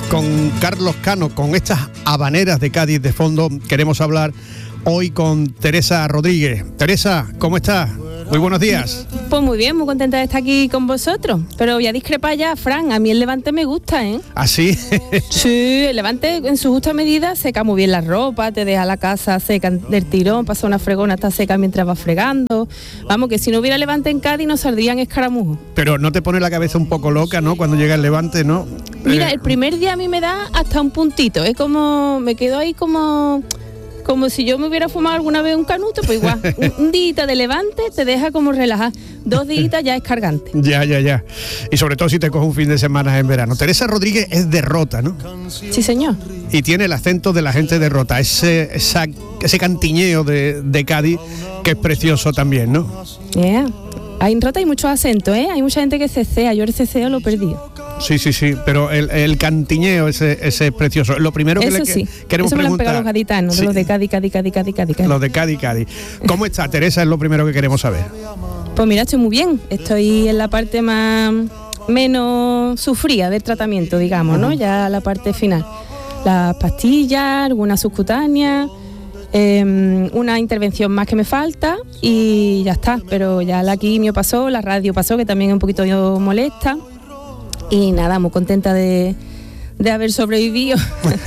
con Carlos Cano, con estas habaneras de Cádiz de fondo. Queremos hablar hoy con Teresa Rodríguez. Teresa, ¿cómo estás? Muy buenos días. Pues muy bien, muy contenta de estar aquí con vosotros. Pero voy a discrepar ya, Fran, a mí el Levante me gusta, ¿eh? ¿Ah, sí? Sí, el Levante en su justa medida seca muy bien la ropa, te deja la casa seca del tirón, pasa una fregona, está seca mientras vas fregando. Vamos, que si no hubiera Levante en Cádiz nos saldrían escaramujos. Pero ¿no te pone la cabeza un poco loca, no? Cuando llega el Levante, ¿no? Mira, el primer día a mí me da hasta un puntito, es como, me quedo ahí como si yo me hubiera fumado alguna vez un canuto, pues igual, un día de Levante te deja como relajar, 2 días ya es cargante. Ya. Y sobre todo si te coges un fin de semana en verano. Teresa Rodríguez es de Rota, ¿no? Sí, señor. Y tiene el acento de la gente de Rota, ese cantiñeo de Cádiz, que es precioso también, ¿no? Yeah. En Rota hay muchos acentos, ¿eh? Hay mucha gente que cecea, yo el ceceo lo perdí. Sí, pero el cantiñeo ese es precioso. Lo primero que eso le sí. queremos eso me lo han preguntar... pegado los gaditanos, sí. De los de Cádiz. Los de Cádiz. ¿Cómo está, Teresa? Es lo primero que queremos saber. Pues mira, estoy muy bien. Estoy en la parte menos sufrida del tratamiento, digamos, ¿no? Ya la parte final. Las pastillas, algunas subcutáneas, una intervención más que me falta y ya está. Pero ya la quimio pasó, la radio pasó, que también es un poquito molesta. Y nada, muy contenta de haber sobrevivido.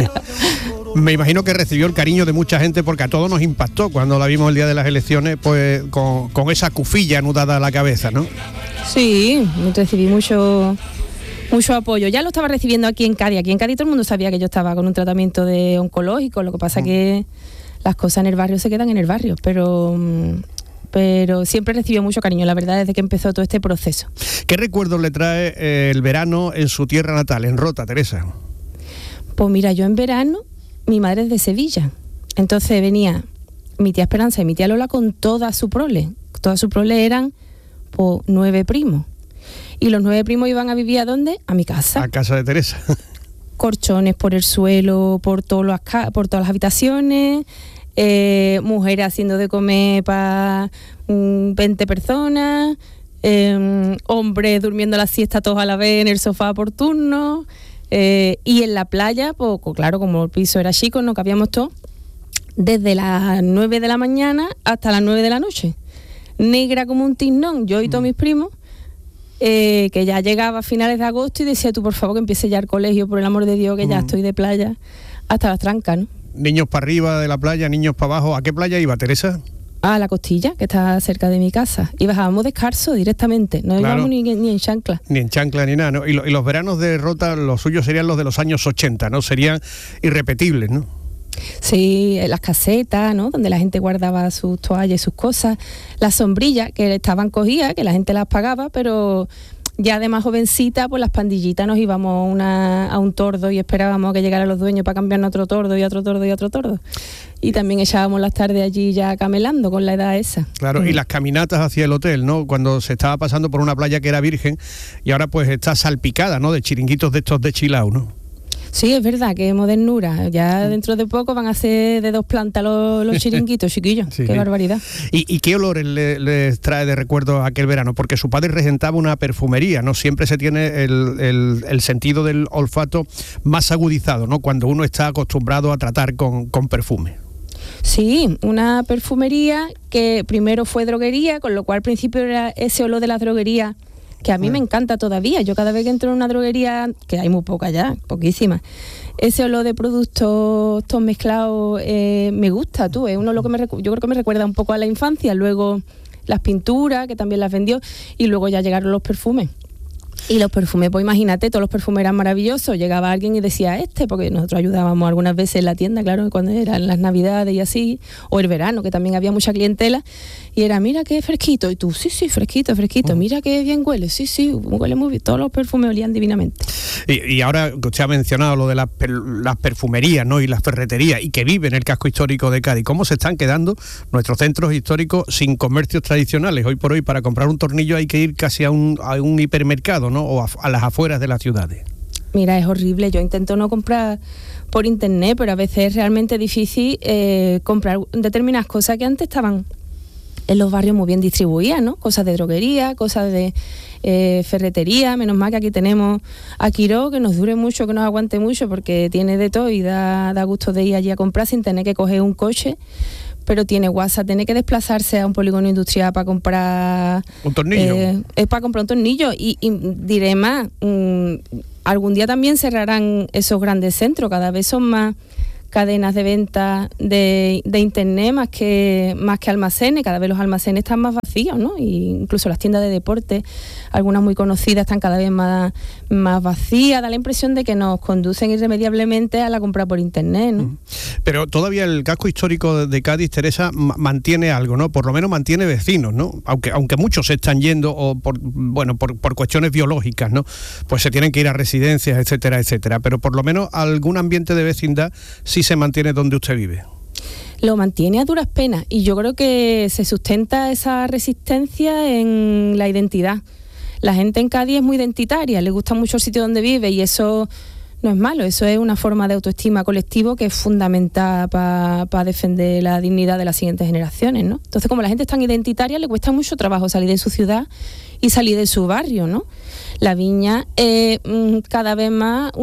Me imagino que recibió el cariño de mucha gente, porque a todos nos impactó cuando la vimos el día de las elecciones, pues con esa cufilla anudada a la cabeza, ¿no? Sí, recibí mucho apoyo. Ya lo estaba recibiendo aquí en Cádiz. Aquí en Cádiz todo el mundo sabía que yo estaba con un tratamiento de oncológico. Lo que pasa que las cosas en el barrio se quedan en el barrio, pero siempre recibió mucho cariño, la verdad, desde que empezó todo este proceso. ¿Qué recuerdos le trae el verano en su tierra natal, en Rota, Teresa? Pues mira, yo en verano, mi madre es de Sevilla, entonces venía mi tía Esperanza y mi tía Lola con toda su prole. Toda su prole eran, pues, 9 primos. Y los 9 primos iban a vivir ¿a dónde? A mi casa. A casa de Teresa. Colchones por el suelo, por todas las habitaciones... mujeres haciendo de comer para 20 personas, hombres durmiendo la siesta todos a la vez en el sofá por turno, y en la playa, pues claro, como el piso era chico, no cabíamos todos, desde las 9 de la mañana hasta las 9 de la noche, negra como un tiznón, yo y todos mis primos, que ya llegaba a finales de agosto y decía, tú por favor que empiece ya el colegio, por el amor de Dios, que ya estoy de playa hasta las trancas, ¿no? Niños para arriba de la playa, niños para abajo. ¿A qué playa iba, Teresa? A La Costilla, que está cerca de mi casa. Y bajábamos descalzo directamente. No íbamos ni en chancla. Ni en chancla ni nada, ¿no? Y los veranos de Rota, los suyos serían los de los años 80, ¿no? Serían irrepetibles, ¿no? Sí, las casetas, ¿no? Donde la gente guardaba sus toallas y sus cosas. Las sombrillas, que estaban cogidas, que la gente las pagaba, pero... Ya de más jovencita, pues las pandillitas nos íbamos a un tordo y esperábamos que llegaran los dueños para cambiarnos otro tordo y otro tordo y otro tordo. Y también echábamos las tardes allí ya camelando con la edad esa. Claro, y las caminatas hacia el hotel, ¿no? Cuando se estaba pasando por una playa que era virgen y ahora pues está salpicada, ¿no? De chiringuitos de estos de Chilao, ¿no? Sí, es verdad, que modernura. Ya dentro de poco van a ser de 2 plantas los chiringuitos, chiquillos. Sí, qué barbaridad. ¿Y qué olores les trae de recuerdo aquel verano? Porque su padre regentaba una perfumería, ¿no? Siempre se tiene el sentido del olfato más agudizado, ¿no? Cuando uno está acostumbrado a tratar con perfume. Sí, una perfumería que primero fue droguería, con lo cual al principio era ese olor de la droguería que a mí me encanta todavía. Yo cada vez que entro en una droguería, que hay muy pocas ya, poquísimas, ese olor de productos todos mezclados me gusta, tú. Es un olor que yo creo que me recuerda un poco a la infancia. Luego las pinturas, que también las vendió, y luego ya llegaron los perfumes. Y los perfumes, pues imagínate, todos los perfumes eran maravillosos. Llegaba alguien y decía porque nosotros ayudábamos algunas veces en la tienda, claro, cuando eran las navidades y así, o el verano, que también había mucha clientela, y era, mira qué fresquito, y tú, sí, fresquito, mira qué bien huele, sí, huele muy bien, todos los perfumes olían divinamente. Y ahora usted ha mencionado lo de las perfumerías, ¿no? Y las ferreterías, y que vive en el casco histórico de Cádiz. ¿Cómo se están quedando nuestros centros históricos sin comercios tradicionales? Hoy por hoy, para comprar un tornillo hay que ir casi a un hipermercado, ¿no? O a las afueras de las ciudades. Mira, es horrible. Yo intento no comprar por internet, pero a veces es realmente difícil comprar determinadas cosas que antes estaban en los barrios muy bien distribuidas, ¿no? Cosas de droguería, cosas de ferretería. Menos mal que aquí tenemos a Quiró, que nos dure mucho, que nos aguante mucho, porque tiene de todo y da gusto de ir allí a comprar sin tener que coger un coche. Pero tiene WhatsApp, tiene que desplazarse a un polígono industrial para comprar un tornillo. Es para comprar un tornillo. Y diré más, algún día también cerrarán esos grandes centros, cada vez son más cadenas de venta de internet más que almacenes. Cada vez los almacenes están más vacíos, ¿no? Y incluso las tiendas de deporte, algunas muy conocidas, están cada vez más vacías. Da la impresión de que nos conducen irremediablemente a la compra por internet, ¿no? Pero todavía el casco histórico de Cádiz, Teresa, mantiene algo, ¿no? Por lo menos mantiene vecinos, ¿no? Aunque muchos se están yendo o por cuestiones biológicas, ¿no? Pues se tienen que ir a residencias, etcétera, etcétera. Pero por lo menos algún ambiente de vecindad sí se mantiene donde usted vive. Lo mantiene a duras penas, y yo creo que se sustenta esa resistencia en la identidad. La gente en Cádiz es muy identitaria, le gusta mucho el sitio donde vive, y eso no es malo, eso es una forma de autoestima colectivo que es fundamental para defender la dignidad de las siguientes generaciones, ¿no? Entonces, como la gente es tan identitaria, le cuesta mucho trabajo salir de su ciudad y salir de su barrio, ¿no? La Viña es cada vez más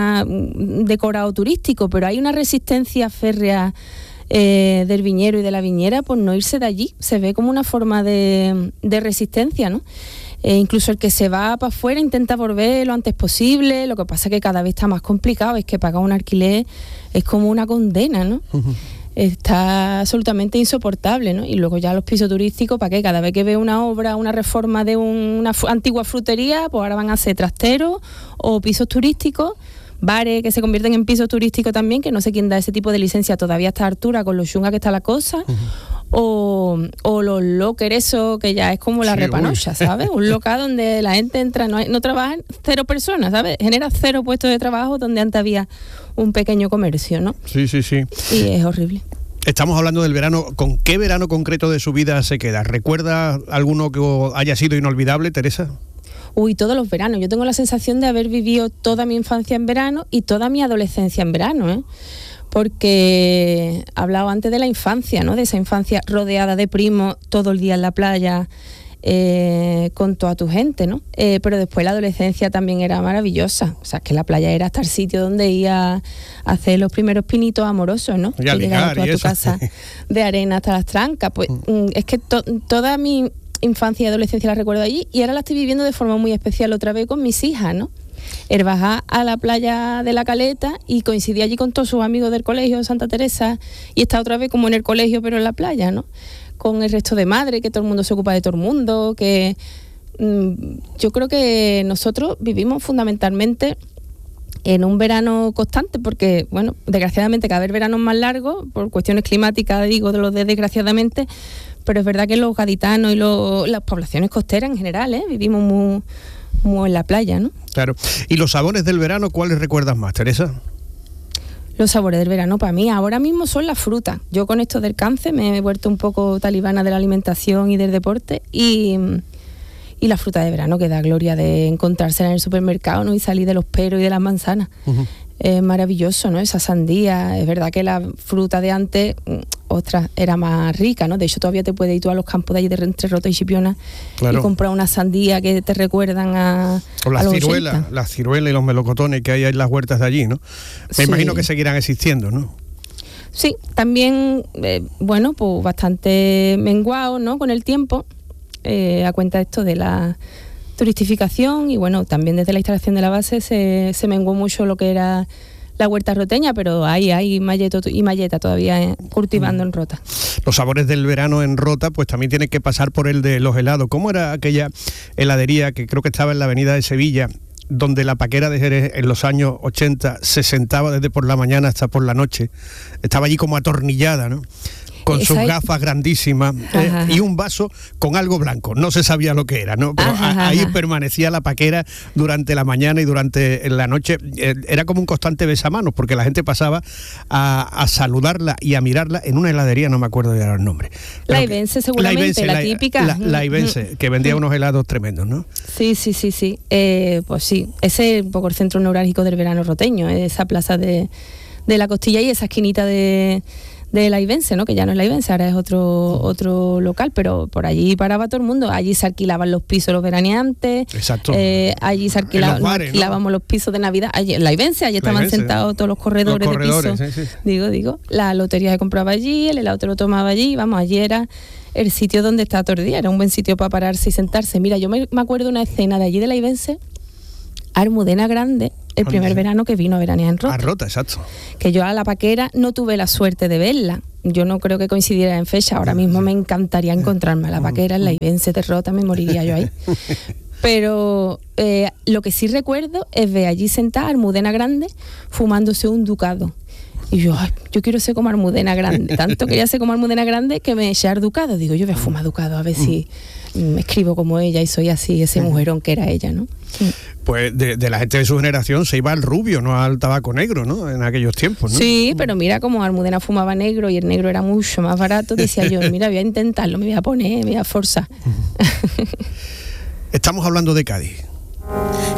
un decorado turístico, pero hay una resistencia férrea del viñero y de la viñera por no irse de allí. Se ve como una forma de resistencia, ¿no? Incluso el que se va para afuera intenta volver lo antes posible. Lo que pasa es que cada vez está más complicado, es que pagar un alquiler es como una condena, ¿no? Uh-huh. Está absolutamente insoportable, ¿no? Y luego ya los pisos turísticos, ¿para qué? Cada vez que ve una obra, una reforma de una antigua frutería, pues ahora van a ser trasteros o pisos turísticos, bares que se convierten en pisos turísticos también, que no sé quién da ese tipo de licencia todavía a esta altura, con lo chunga que está la cosa. Uh-huh. O los lockers, eso que ya es como la repanocha, ¿sabes? Un local donde la gente entra, no trabajan 0 personas, ¿sabes? Genera 0 puestos de trabajo donde antes había un pequeño comercio, ¿no? Sí. Y es horrible. Estamos hablando del verano. ¿Con qué verano concreto de su vida se queda? ¿Recuerda alguno que haya sido inolvidable, Teresa? Uy, todos los veranos. Yo tengo la sensación de haber vivido toda mi infancia en verano y toda mi adolescencia en verano, ¿eh? Porque he hablado antes de la infancia, ¿no? De esa infancia rodeada de primos, todo el día en la playa, con toda tu gente, ¿no? Pero después la adolescencia también era maravillosa. O sea, que la playa era hasta el sitio donde iba a hacer los primeros pinitos amorosos, ¿no? Y a ligar, a tu casa de arena hasta las trancas. Pues es que toda mi infancia y adolescencia la recuerdo allí, y ahora la estoy viviendo de forma muy especial otra vez con mis hijas, ¿no? El bajar a la playa de la Caleta y coincidí allí con todos sus amigos del colegio de Santa Teresa, y está otra vez como en el colegio pero en la playa, ¿no? Con el resto de madres, que todo el mundo se ocupa de todo el mundo, que yo creo que nosotros vivimos fundamentalmente en un verano constante, porque, bueno, desgraciadamente cada vez veranos más largos, por cuestiones climáticas, digo, de los desgraciadamente, pero es verdad que los gaditanos y las poblaciones costeras en general, vivimos muy en la playa, ¿no? Claro. ¿Y los sabores del verano, cuáles recuerdas más, Teresa? Los sabores del verano para mí ahora mismo son las frutas. Yo con esto del cáncer me he vuelto un poco talibana de la alimentación y del deporte, y la fruta de verano, que da gloria de encontrársela en el supermercado, ¿no? Y salir de los peros y de las manzanas. Uh-huh. Es maravilloso, ¿no? Esa sandía. Es verdad que la fruta de antes, ostras, era más rica, ¿no? De hecho, todavía te puedes ir tú a los campos de allí de Entre Rota y Chipiona, claro, y comprar una sandía que te recuerdan a las ciruelas, las ciruelas y los melocotones que hay en las huertas de allí, ¿no? Me imagino que seguirán existiendo, ¿no? Sí, también, bueno, pues bastante menguado, ¿no? Con el tiempo, a cuenta de esto de la turistificación, y bueno, también desde la instalación de la base se menguó mucho lo que era la huerta roteña, pero hay malleto y malleta todavía cultivando en Rota. Los sabores del verano en Rota pues también tienen que pasar por el de los helados. ¿Cómo era aquella heladería que creo que estaba en la avenida de Sevilla, donde la Paquera de Jerez en los años 80 se sentaba desde por la mañana hasta por la noche? Estaba allí como atornillada, ¿no? Con sus gafas grandísimas, y un vaso con algo blanco. No se sabía lo que era, ¿no? Pero ahí permanecía la Paquera durante la mañana y durante la noche. Era como un constante besamanos, porque la gente pasaba a saludarla y a mirarla en una heladería, no me acuerdo ya el nombre. La Ibense, seguramente, la típica. La Ibense, que vendía unos helados tremendos, ¿no? Sí. Pues sí, ese es un poco el centro neurálgico del verano roteño, esa plaza de la Costilla y esa esquinita de de La Ivense, ¿no? Que ya no es La Ivense, ahora es otro local, pero por allí paraba todo el mundo. Allí se alquilaban los pisos los veraneantes. Exacto. Allí se alquilábamos los pisos de Navidad. Allí, en La Ivense, allí estaban sentados todos los corredores de pisos. Sí. Digo, la lotería se compraba allí, el helado te lo tomaba allí, vamos, allí era el sitio donde está todo el día, era un buen sitio para pararse y sentarse. Mira, yo me acuerdo una escena de allí de La Ivense, Almudena Grande, el primer verano que vino a veranear en Rota. A Rota, exacto. Que yo a la Paquera no tuve la suerte de verla. Yo no creo que coincidiera en fecha. Ahora mismo me encantaría encontrarme a la Paquera en La Ivense de Rota, me moriría yo ahí. Pero lo que sí recuerdo es ver allí sentada a Almudena Grande fumándose un ducado. Y yo quiero ser como Almudena Grande. Tanto quería ser como Almudena Grande que me eché al ducado. Digo, yo voy a fumar ducado a ver si me escribo como ella y soy así, ese mujerón que era ella, ¿no? Pues de la gente de su generación se iba al rubio, no al tabaco negro, ¿no? En aquellos tiempos, ¿no? Sí, pero mira, como Almudena fumaba negro y el negro era mucho más barato, decía yo, mira, voy a intentarlo, me voy a poner, me voy a forzar. Estamos hablando de Cádiz.